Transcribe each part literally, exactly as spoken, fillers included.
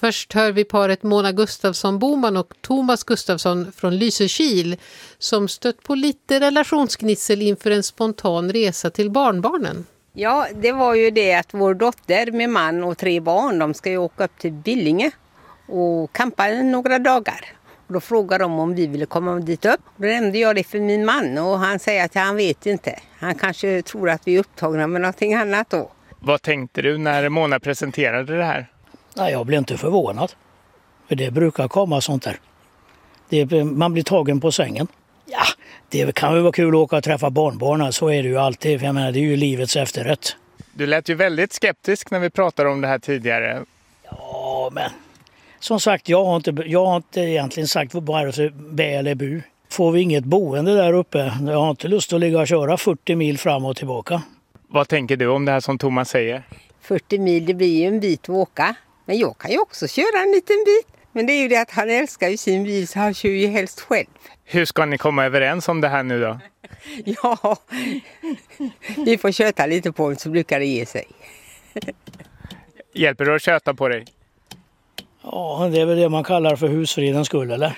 Först hör vi paret Mona Gustafsson-Boman och Thomas Gustafsson från Lysekil som stött på lite relationsgnissel inför en spontan resa till barnbarnen. Ja, det var ju det att vår dotter med man och tre barn, de ska ju åka upp till Billinge och campa några dagar. Och då frågade de om vi ville komma dit upp. Då nämnde jag det för min man och han säger att han vet inte. Han kanske tror att vi är upptagna med någonting annat då. Vad tänkte du när Mona presenterade det här? Nej, jag blev inte förvånad. För det brukar komma sånt där. Det, man blir tagen på sängen. Ja, det kan ju vara kul att åka och träffa barnbarnen. Så är det ju alltid. För jag menar, det är ju livets efterrätt. Du lät ju väldigt skeptisk när vi pratade om det här tidigare. Ja, men som sagt, jag har inte, jag har inte egentligen sagt bara så bä eller bu. Får vi inget boende där uppe, jag har inte lust att ligga och köra fyrtio mil fram och tillbaka. Vad tänker du om det här som Thomas säger? fyrtio mil, det blir ju en bit att åka. Men jag kan ju också köra en liten bit. Men det är ju det att han älskar ju sin bil så han kör ju helst själv. Hur ska ni komma överens om det här nu då? Ja, vi får köta lite på honom så brukar det ge sig. Hjälper du att köta på dig? Ja, det är väl det man kallar för husfridens skull, eller?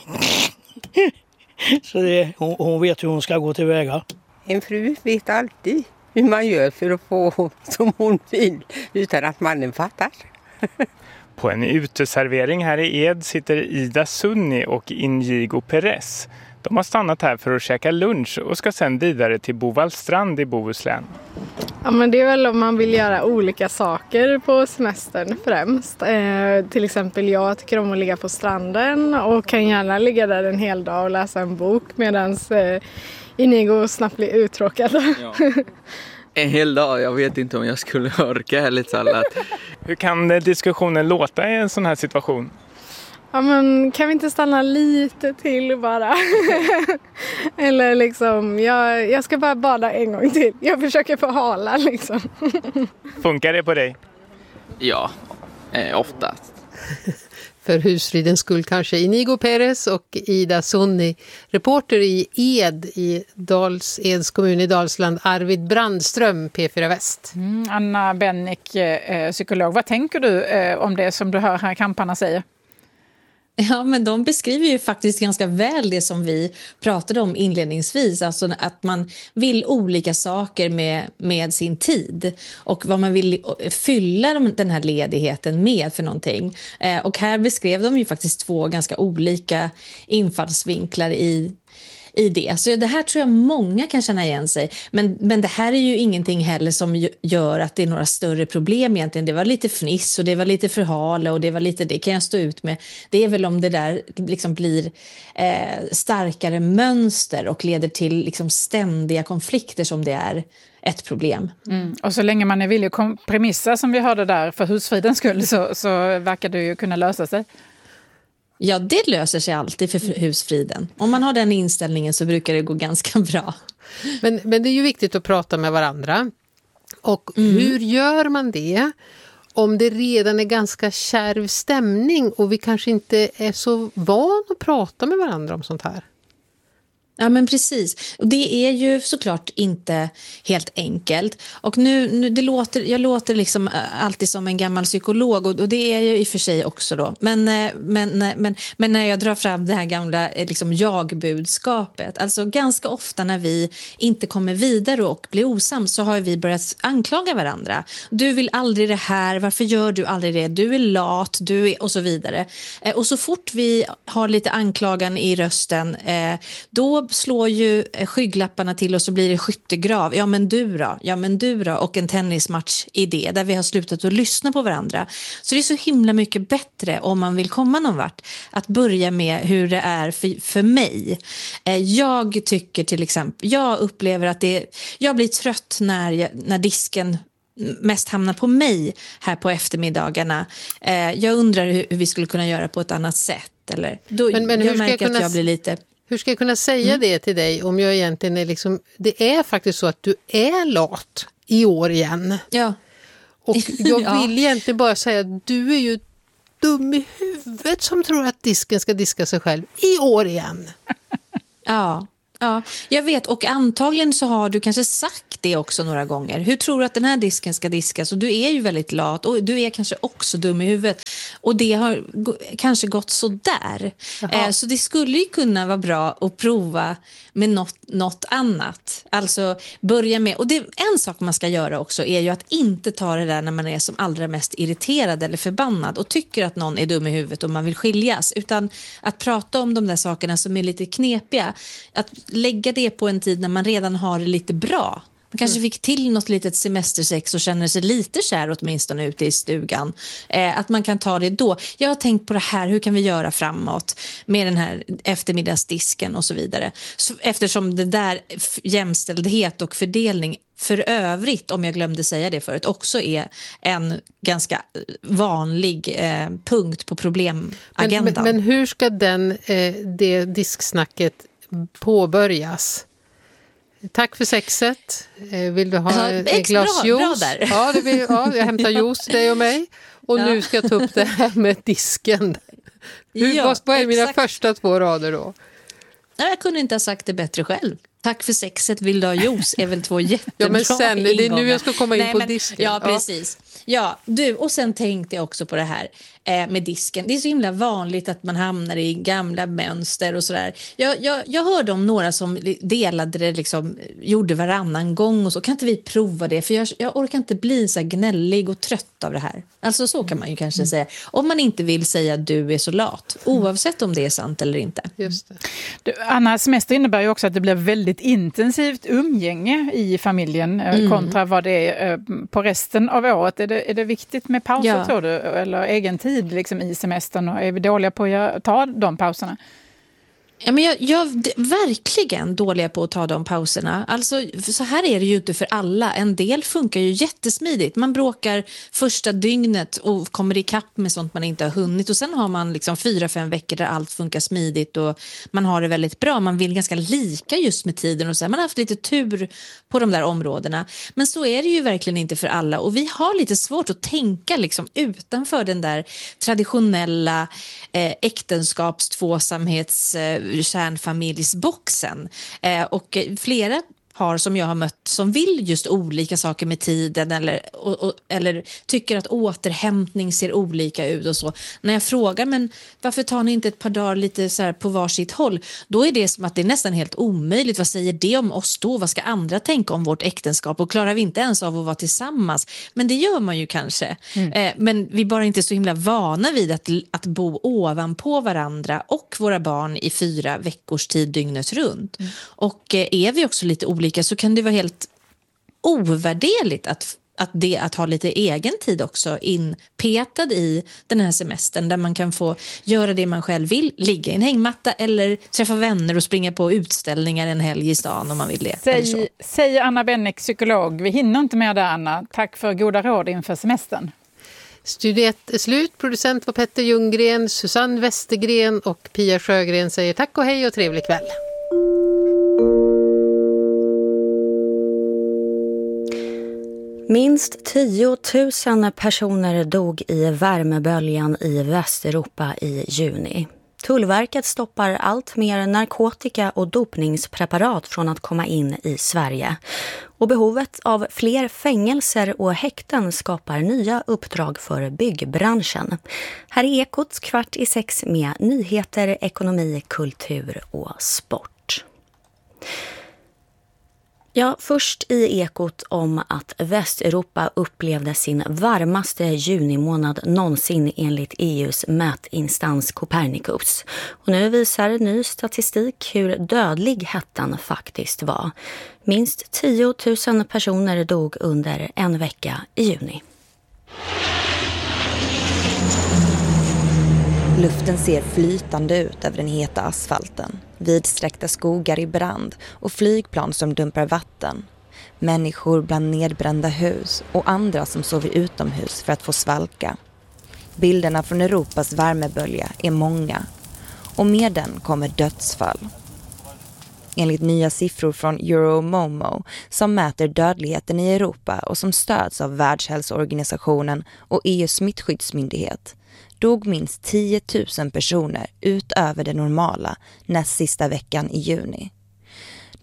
Så det, hon, hon vet hur hon ska gå tillväga. En fru vet alltid hur man gör för att få som hon vill utan att mannen fattar. På en uteservering här i Ed sitter Ida Sunni och Inigo Perez. De har stannat här för att käka lunch och ska sedan vidare till Bovallstrand i Bohuslän. Ja, men det är väl om man vill göra olika saker på semestern främst. Eh, till exempel jag tycker om att ligga på stranden och kan gärna ligga där en hel dag och läsa en bok medan eh, Inigo snabbt blir uttråkad. Ja. En hel dag, jag vet inte om jag skulle orka ärligt talat. Hur kan diskussionen låta i en sån här situation? Ja, men kan vi inte stanna lite till bara? Eller liksom, jag, jag ska bara bada en gång till. Jag försöker förhala liksom. Funkar det på dig? Ja, eh, oftast. För husfridens skull kanske Inigo Perez och Ida Sunni. Reporter i Ed i Dals, Eds kommun i Dalsland, Arvid Brandström, P fyra Väst. Mm, Anna Bennick, eh, psykolog. Vad tänker du eh, om det som du hör här kamparna säger? Ja, men de beskriver ju faktiskt ganska väl det som vi pratade om inledningsvis. Alltså att man vill olika saker med, med sin tid. Och vad man vill fylla den här ledigheten med för någonting. Eh, och här beskrev de ju faktiskt två ganska olika infallsvinklar i i det. Så det här tror jag många kan känna igen sig. Men, men det här är ju ingenting heller som gör att det är några större problem egentligen. Det var lite fniss och det var lite förhala och det var lite, det kan jag stå ut med. Det är väl om det där liksom blir eh, starkare mönster och leder till liksom ständiga konflikter som det är ett problem. Mm. Och så länge man är villig att kompromissa som vi hörde där för husfridens skull så, så verkar det ju kunna lösa sig. Ja, det löser sig alltid för husfriden. Om man har den inställningen så brukar det gå ganska bra. Men, men det är ju viktigt att prata med varandra. Och mm. hur gör man det om det redan är ganska kärv stämning och vi kanske inte är så van att prata med varandra om sånt här? Ja, men precis. Och det är ju såklart inte helt enkelt. Och nu, nu det låter, jag låter liksom alltid som en gammal psykolog och, och det är jag i och för sig också då. Men, men, men, men när jag drar fram det här gamla liksom jag-budskapet. Alltså ganska ofta när vi inte kommer vidare och blir osams så har vi börjat anklaga varandra. Du vill aldrig det här, varför gör du aldrig det? Du är lat, du är och så vidare. Och så fort vi har lite anklagan i rösten då slår ju skygglapparna till och så blir det skyttegrav. Ja men du då, ja men du då och en tennismatch i det där vi har slutat att lyssna på varandra. Så det är så himla mycket bättre om man vill komma någon vart att börja med hur det är för, för mig. Jag tycker till exempel, jag upplever att det, jag blir trött när, jag, när disken mest hamnar på mig här på eftermiddagarna. Jag undrar hur vi skulle kunna göra på ett annat sätt. Eller, då, men, men jag hur märker ska jag kunna... att jag blir lite... Hur ska jag kunna säga mm. det till dig om jag egentligen är liksom, det är faktiskt så att du är lat i år igen. Ja. Och jag ja. vill egentligen bara säga att du är ju dum i huvudet som tror att disken ska diska sig själv i år igen. Ja. Ja, jag vet och antagligen så har du kanske sagt det också några gånger. Hur tror du att den här disken ska diskas? Och du är ju väldigt lat och du är kanske också dum i huvudet. Och det har g- kanske gått så där. Eh, så det skulle ju kunna vara bra att prova med något, något annat. Alltså börja med, och det, en sak man ska göra också är ju att inte ta det där när man är som allra mest irriterad eller förbannad och tycker att någon är dum i huvudet och man vill skiljas, utan att prata om de där sakerna som är lite knepiga, att lägga det på en tid när man redan har det lite bra. Man kanske fick till något litet semestersex och känner sig lite kär åtminstone ute i stugan. Eh, att man kan ta det då. Jag har tänkt på det här, hur kan vi göra framåt med den här eftermiddagsdisken och så vidare. Så, eftersom det där f- jämställdhet och fördelning för övrigt, om jag glömde säga det förut, också är en ganska vanlig eh, punkt på problemagendan. Men, men, men hur ska den, eh, det disksnacket påbörjas? Tack för sexet. Eh, vill du ha Ja, ett ex- glas bra, juice? bra där. Ja, det vill, ja, jag hämtar juice till dig och mig. Och Ja. nu ska jag ta upp det här med disken. Hur, Ja, vad, vad är mina exakt. första två rader då? Nej, jag kunde inte ha sagt det bättre själv. Tack för sexet, vill du ha juice? Är väl två jättebra Ja, men sen, det är nu ingångar. jag ska komma in Nej, på men, disken. Ja, Ja. precis. Ja, du, och sen tänkte jag också på det här eh, med disken. Det är så himla vanligt att man hamnar i gamla mönster och sådär. Jag, jag, jag hörde om några som delade det, liksom, gjorde varannan gång och så. Kan inte vi prova det? För jag, jag orkar inte bli så här gnällig och trött av det här. Alltså så kan man ju kanske mm. säga. Om man inte vill säga att du är så lat. Oavsett om det är sant eller inte. Just det. Du, Anna, semester innebär ju också att det blir väldigt intensivt umgänge i familjen mm. kontra vad det är på resten av året. Är det, är det viktigt med pauser, Ja. tror du? Eller egen tid liksom, i semestern? Och är vi dåliga på att ta de pauserna? Ja, men jag, jag är verkligen dåliga på att ta de pauserna. Alltså, så här är det ju inte för alla. En del funkar ju jättesmidigt. Man bråkar första dygnet och kommer i kapp med sånt man inte har hunnit. Och sen har man liksom fyra, fem veckor där allt funkar smidigt och man har det väldigt bra. Man vill ganska lika just med tiden och så. Man har haft lite tur på de där områdena. Men så är det ju verkligen inte för alla. Och vi har lite svårt att tänka liksom utanför den där traditionella eh, äktenskaps-, tvåsamhets- eh, kärnfamiljsboxen. Eh, och flera par som jag har mött som vill just olika saker med tiden eller, och, och, eller tycker att återhämtning ser olika ut och så. När jag frågar, men varför tar ni inte ett par dagar lite så här på varsitt håll? Då är det som att det är nästan helt omöjligt. Vad säger det om oss då? Vad ska andra tänka om vårt äktenskap? Och klarar vi inte ens av att vara tillsammans? Men det gör man ju kanske. Mm. Eh, men vi är bara inte så himla vana vid att, att bo ovanpå varandra och våra barn i fyra veckors tid dygnet runt. Mm. Och eh, är vi också lite olika så kan det vara helt ovärderligt att, att, det, att ha lite egen tid också inpetad i den här semestern där man kan få göra det man själv vill, ligga i en hängmatta eller träffa vänner och springa på utställningar en helg i stan om man vill det. Säg, säger Anna Bennick, psykolog. Vi hinner inte med det, Anna. Tack för goda råd inför semestern. Studiet är slut. Producent var Petter Ljunggren, Susanne Westergren och Pia Sjögren säger tack och hej och trevlig kväll. Minst tio tusen personer dog i värmeböljan i Västeuropa i juni. Tullverket stoppar allt mer narkotika och dopningspreparat från att komma in i Sverige. Och behovet av fler fängelser och häkten skapar nya uppdrag för byggbranschen. Här är Ekot kvart i sex med nyheter, ekonomi, kultur och sport. Ja, först i Ekot om att Västeuropa upplevde sin varmaste junimånad någonsin enligt E U:s mätinstans Copernicus. Och nu visar ny statistik hur dödlig hettan faktiskt var. Minst tio tusen personer dog under en vecka i juni. Luften ser flytande ut över den heta asfalten. Vidsträckta skogar i brand och flygplan som dumpar vatten. Människor bland nedbrända hus och andra som sover utomhus för att få svalka. Bilderna från Europas värmebölja är många och med den kommer dödsfall. Enligt nya siffror från Euromomo som mäter dödligheten i Europa och som stöds av Världshälsoorganisationen och E U:s smittskyddsmyndighet dog minst tio tusen personer utöver det normala näst sista veckan i juni.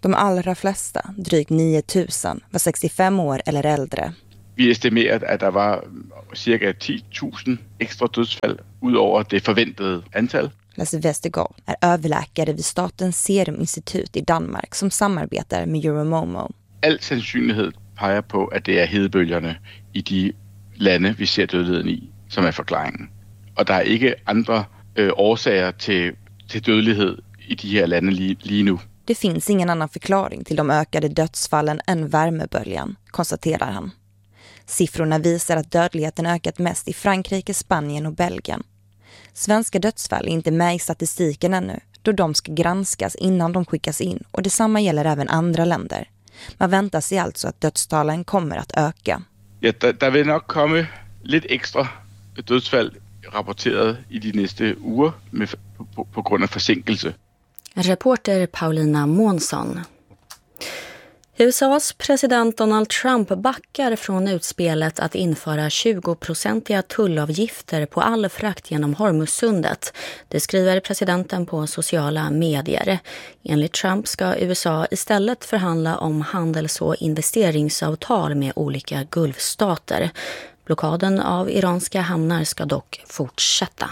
De allra flesta, drygt nio tusen, var sextiofem år eller äldre. Vi estimerade att det var cirka tio tusen extra dödsfall utöver det förväntade antal. Lasse Vestergaard är överläkare vid Statens Serum Institut i Danmark som samarbetar med Euromomo. All sannsynlighed peger på att det är hedebølgerne i de lande vi ser dødeligheden i som är förklaringen. Och det är inte andra øh, årsager till, till dödlighet i de här länderna lige, lige nu. Det finns ingen annan förklaring till de ökade dödsfallen än värmeböljan, konstaterar han. Siffrorna visar att dödligheten ökat mest i Frankrike, Spanien och Belgien. Svenska dödsfall är inte med i statistiken ännu, då de ska granskas innan de skickas in, och detsamma gäller även andra länder. Man väntar sig alltså att dödstalen kommer att öka. Ja, der, der vil nok komme lidt ekstra dødsfald rapporteret i de næste uger med, på, på, på grund av försinkelse. Reporter Paulina Månsson. U S A:s president Donald Trump backar från utspelet att införa tjugo-procentiga tullavgifter på all frakt genom Hormuzsundet. Det skriver presidenten på sociala medier. Enligt Trump ska U S A istället förhandla om handels- och investeringsavtal med olika gulfstater. Blockaden av iranska hamnar ska dock fortsätta.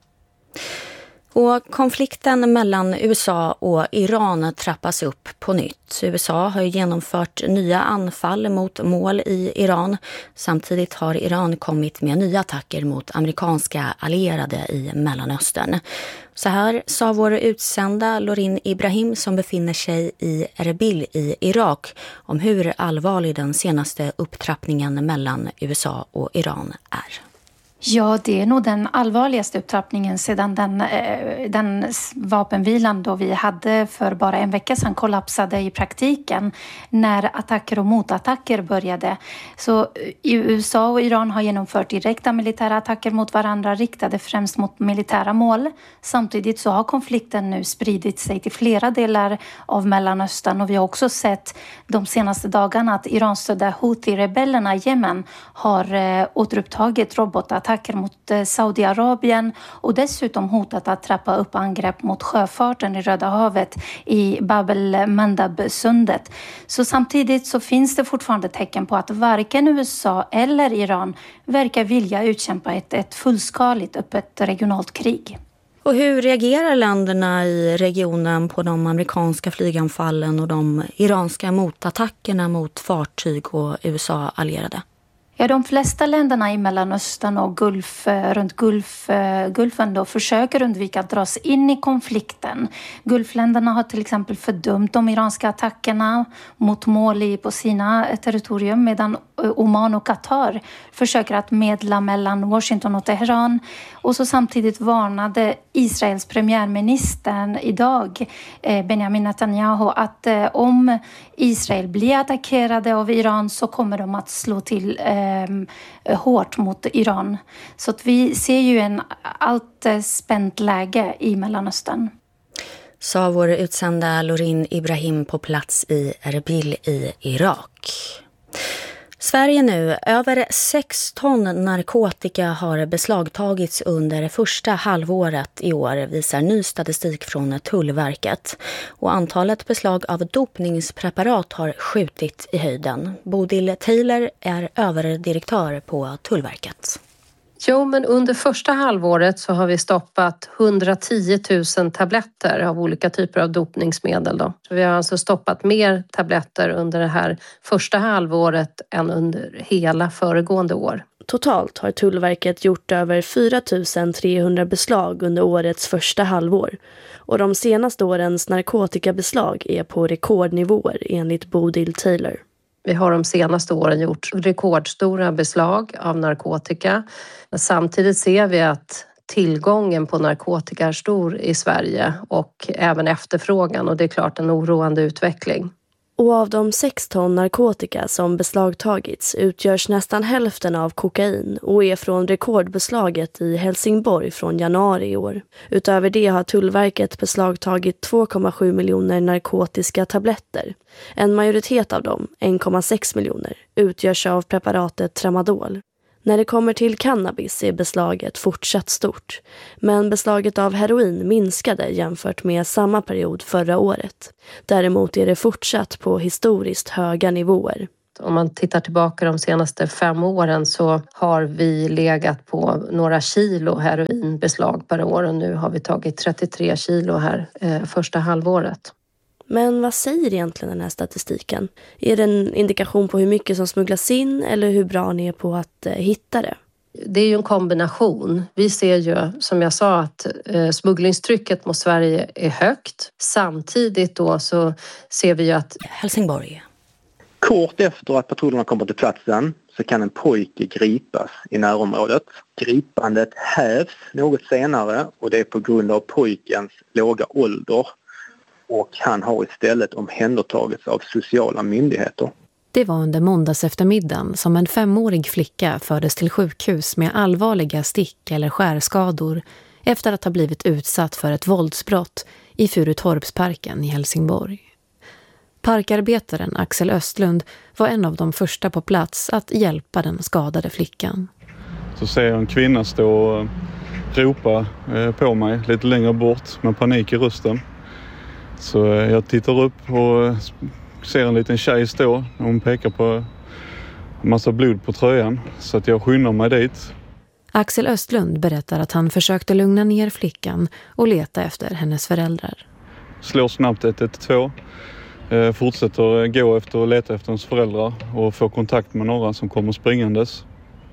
Och konflikten mellan U S A och Iran trappas upp på nytt. U S A har genomfört nya anfall mot mål i Iran. Samtidigt har Iran kommit med nya attacker mot amerikanska allierade i Mellanöstern. Så här sa vår utsända Lorin Ibrahim som befinner sig i Erbil i Irak om hur allvarlig den senaste upptrappningen mellan U S A och Iran är. Ja, det är nog den allvarligaste upptrappningen sedan den, den vapenvilan då vi hade för bara en vecka sedan kollapsade i praktiken när attacker och motattacker började. Så U S A och Iran har genomfört direkta militära attacker mot varandra riktade främst mot militära mål. Samtidigt så har konflikten nu spridit sig till flera delar av Mellanöstern och vi har också sett de senaste dagarna att Iran-stödda Houthi-rebellerna i Jemen har eh, återupptagit robotattacker mot Saudiarabien och dessutom hotat att trappa upp angrepp mot sjöfarten i Röda havet i Bab el-Mandab-sundet. Så samtidigt så finns det fortfarande tecken på att varken U S A eller Iran verkar vilja utkämpa ett, ett fullskaligt öppet regionalt krig. Och hur reagerar länderna i regionen på de amerikanska flyganfallen och de iranska motattackerna mot fartyg och U S A-allierade? Ja, de flesta länderna i Mellanöstern och Gulf, runt Gulf, Gulfen då försöker undvika att dras in i konflikten. Gulfländerna har till exempel fördömt de iranska attackerna mot mål på sina territorium medan Oman och Qatar försöker att medla mellan Washington och Teheran. Och så samtidigt varnade Israels premiärministern idag, Benjamin Netanyahu, att om Israel blir attackerade av Iran så kommer de att slå till eh, hårt mot Iran. Så att vi ser ju en allt spänt läge i Mellanöstern. Sa vår utsända Lorin Ibrahim på plats i Erbil i Irak. Sverige nu. Över sex ton narkotika har beslagtagits under första halvåret i år, visar ny statistik från Tullverket. Och antalet beslag av dopningspreparat har skjutit i höjden. Bodil Taylor är överdirektör på Tullverket. Jo, men under första halvåret så har vi stoppat hundratio tusen tabletter av olika typer av dopningsmedel. Då. Så vi har alltså stoppat mer tabletter under det här första halvåret än under hela föregående år. Totalt har Tullverket gjort över fyra tusen trehundra beslag under årets första halvår. Och de senaste årens narkotikabeslag är på rekordnivåer enligt Bodil Taylor. Vi har de senaste åren gjort rekordstora beslag av narkotika. Samtidigt ser vi att tillgången på narkotika är stor i Sverige och även efterfrågan, och det är klart en oroande utveckling. Och av de sex ton narkotika som beslagtagits utgörs nästan hälften av kokain och är från rekordbeslaget i Helsingborg från januari i år. Utöver det har Tullverket beslagtagit två komma sju miljoner narkotiska tabletter. En majoritet av dem, en komma sex miljoner, utgörs av preparatet Tramadol. När det kommer till cannabis är beslaget fortsatt stort, men beslaget av heroin minskade jämfört med samma period förra året. Däremot är det fortsatt på historiskt höga nivåer. Om man tittar tillbaka de senaste fem åren så har vi legat på några kilo heroinbeslag per år och nu har vi tagit trettiotre kilo här eh, första halvåret. Men vad säger egentligen den här statistiken? Är det en indikation på hur mycket som smugglas in eller hur bra ni är på att eh, hitta det? Det är ju en kombination. Vi ser ju, som jag sa, att eh, smugglingstrycket mot Sverige är högt. Samtidigt då så ser vi ju att Helsingborg. Kort efter att patrullerna kommer till platsen så kan en pojke gripas i närområdet. Gripandet hävs något senare och det är på grund av pojkens låga ålder. Och han har istället omhändertagits av sociala myndigheter. Det var under måndags eftermiddagen som en femårig flicka fördes till sjukhus med allvarliga stick- eller skärskador efter att ha blivit utsatt för ett våldsbrott i Furutorpsparken i Helsingborg. Parkarbetaren Axel Östlund var en av de första på plats att hjälpa den skadade flickan. Så ser jag en kvinna stå och ropa på mig lite längre bort med panik i rösten. Så jag tittar upp och ser en liten tjej stå. Hon pekar på en massa blod på tröjan så att jag skyndar mig dit. Axel Östlund berättar att han försökte lugna ner flickan och leta efter hennes föräldrar. Slår snabbt ett ett två. Fortsätter gå efter och leta efter hennes föräldrar och få kontakt med några som kommer springandes.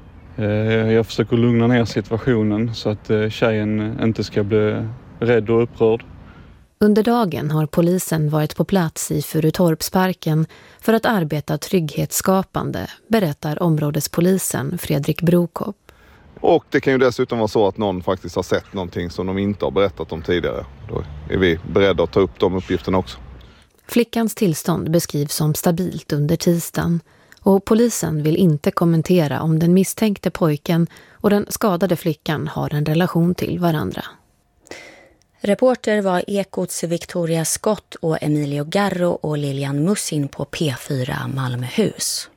Jag försöker lugna ner situationen så att tjejen inte ska bli rädd och upprörd. Under dagen har polisen varit på plats i Furutorpsparken för att arbeta trygghetsskapande, berättar områdespolisen Fredrik Brokopp. Och det kan ju dessutom vara så att någon faktiskt har sett någonting som de inte har berättat om tidigare. Då är vi beredda att ta upp de uppgifterna också. Flickans tillstånd beskrivs som stabilt under tisdagen och polisen vill inte kommentera om den misstänkte pojken och den skadade flickan har en relation till varandra. Reporter var Ekots Victoria Scott och Emilio Garro och Lilian Mussin på P fyra Malmöhus.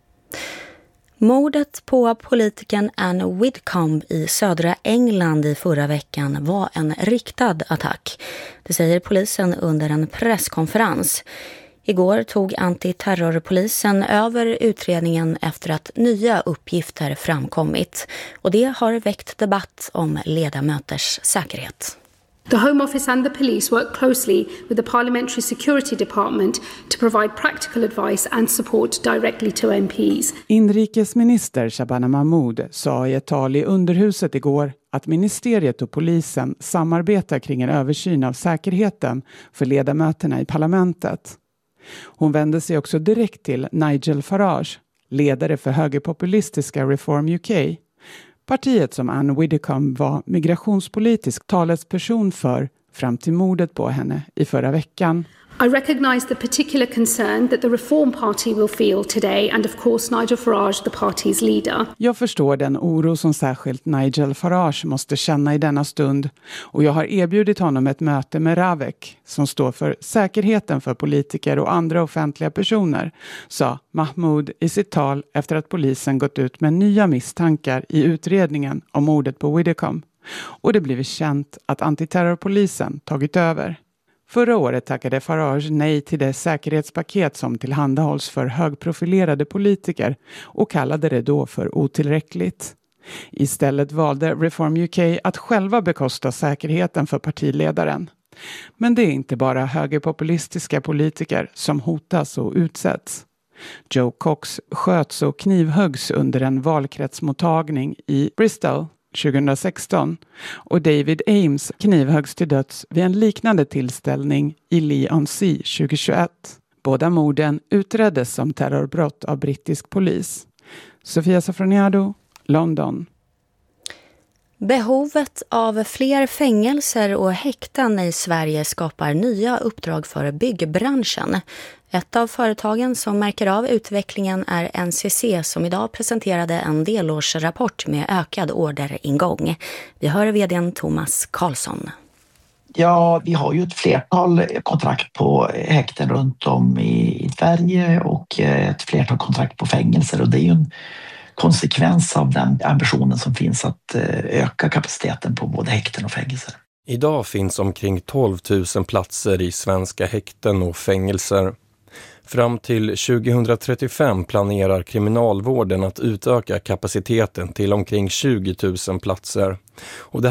Mordet på politikern Anne Widdecombe i södra England i förra veckan var en riktad attack. Det säger polisen under en presskonferens. Igår tog antiterrorpolisen över utredningen efter att nya uppgifter framkommit. Och det har väckt debatt om ledamöters säkerhet. The Home Office and the police work closely with the Parliamentary Security Department to provide practical advice and support directly to M Ps. Inrikesminister Shabana Mahmood sa i ett tal i Underhuset igår att ministeriet och polisen samarbetar kring en översyn av säkerheten för ledamöterna i parlamentet. Hon vände sig också direkt till Nigel Farage, ledare för högerpopulistiska Reform U K. Partiet som Anne Widdecombe var migrationspolitisk talesperson för fram till mordet på henne i förra veckan. I recognise the particular concern that the Reform Party will feel today and of course Nigel Farage, the party's leader. Jag förstår den oro som särskilt Nigel Farage måste känna i denna stund och jag har erbjudit honom ett möte med Ravek som står för säkerheten för politiker och andra offentliga personer, sa Mahmoud i sitt tal efter att polisen gått ut med nya misstankar i utredningen om mordet på Widdecombe och det blivit känt att antiterrorpolisen tagit över. Förra året tackade Farage nej till det säkerhetspaket som tillhandahålls för högprofilerade politiker och kallade det då för otillräckligt. Istället valde Reform U K att själva bekosta säkerheten för partiledaren. Men det är inte bara högerpopulistiska politiker som hotas och utsätts. Joe Cox sköts och knivhöggs under en valkretsmottagning i Bristol tjugohundrasexton och David Ames knivhöggs till döds vid en liknande tillställning i Lee-on-Sea tjugohundratjugoett. Båda morden utreddes som terrorbrott av brittisk polis. Sofia Safroniado, London. Behovet av fler fängelser och häkten i Sverige skapar nya uppdrag för byggbranschen. Ett av företagen som märker av utvecklingen är N C C som idag presenterade en delårsrapport med ökad orderingång. Vi hör vdn Thomas Karlsson. Ja, vi har ju ett flertal kontrakt på häkten runt om i Sverige och ett flertal kontrakt på fängelser och det är ju en konsekvens av den ambitionen som finns att öka kapaciteten på både häkten och fängelser. Idag finns omkring tolv tusen platser i svenska häkten och fängelser. Fram till tjugohundratrettiofem planerar kriminalvården att utöka kapaciteten till omkring tjugo tusen platser. Och det